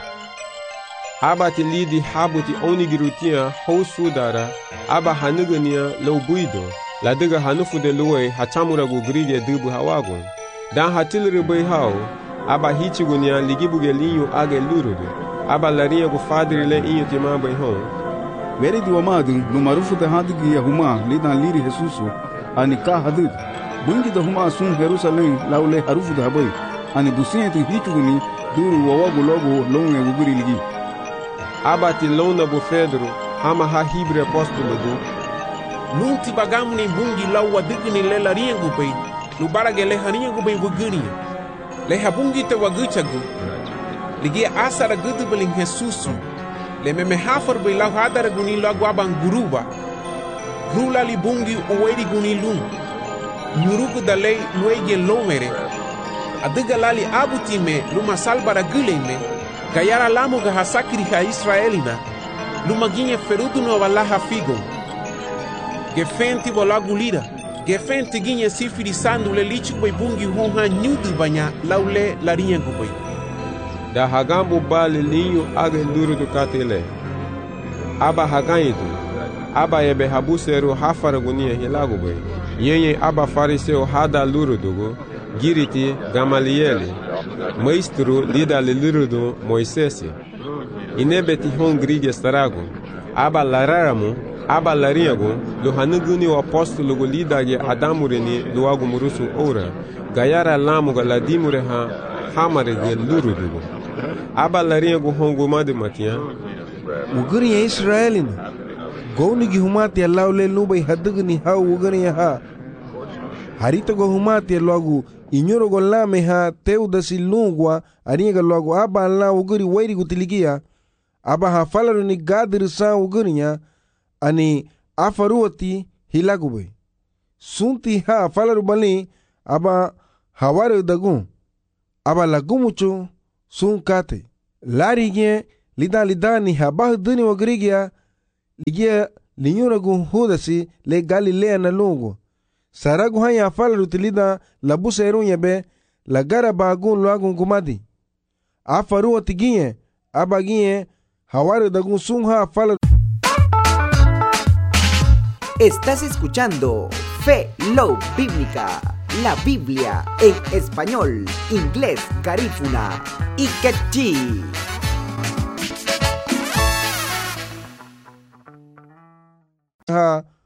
Aba ti lidi habuti onigirutia hou sudara aba hanugania laubuido la diga hanufu de luwe hachamuragu grige dubu hawagun. Dan hatilribai hao aba hichigunia ligibuge linho age lurudu aba larinha gu fadrile inho timabai hon. Veri di wamadu no marufu da hadigi ya huma lidan liri Jesusu ani ka hadid. Bungi da huma sun Jerusalém laule harufu da habai ani busienti hichuguni duru wawagu logo longe guguri ligi. Aba ti lona bu Pedro hama ha hibre apostolo do. Nunti bagamu ni bungi lawa digni le larinha gubai lubarage le harinha gubai wuguni. Le habungi te waguchagu. Ligi asara gudu beling Jesusu. Le meme hafar bai lau hadara guni lagu abang guruba. Grula li bungi uweri guni lung. Nyurugu da lei luege lomere. Adiga lali abutime luma salbara guleme. Gayara lamu ga hasakri ha Israelina. Luma ginye ferudu no valaha figo. Gefenti bolagu lira. Gefenti ginye sifiri sandu le lichu bai bungi honha nyudu banya laule larinha gubai. Da hagambu bali linho age lurudu katele. Aba haganyidu. Aba yebe habuseru hafaragunia hilagubai. Yenye aba fariseu hada lurudugo, giriti Gamalieli, maestro lida lurudu Moisesi. Inebeti hongrige starago, aba lararamu, aba larinhago, lo hanuguni o apostolo lidage adamureni luago murusu ora, gayara lamuga ladimure ha hamarege lurudugo. Aba larinhago hongo madumatia. Uguri ya Israelina. Gounigi humati ya laule lubai hadugni hau ugani ha. Harita go humati ya logu inyoro go lame ha teudasi lungwa aringa logu aba la uguri wairi gutiligia. Aba ha falaru ni gadiru sa ugurinya ani afaruoti hilagube. Sunti ha falaru bali aba hawaru dagun. Aba lagumucho sun kate. Larigye lida ni habah duni wa grigia ligia linyura gu hudasi le Galilea na lungu. Saragu hanya fala rutilida la buseru yebe la gara bagun luagun gumadi. Afaru otigie abagie hawari dagun sunha fala. Estás escuchando Fe Love Bíblica, la Biblia en español, inglés, garífuna y quechí. Ha